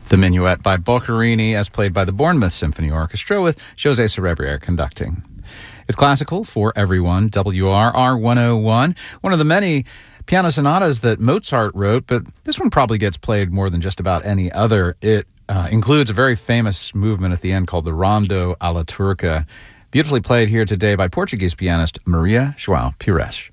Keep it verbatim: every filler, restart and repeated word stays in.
The Minuet by Boccherini, as played by the Bournemouth Symphony Orchestra with José Cerebriere conducting. It's classical for everyone, W R R one oh one, one of the many piano sonatas that Mozart wrote, but this one probably gets played more than just about any other. It uh, includes a very famous movement at the end called the Rondo alla Turca, beautifully played here today by Portuguese pianist Maria João Pires.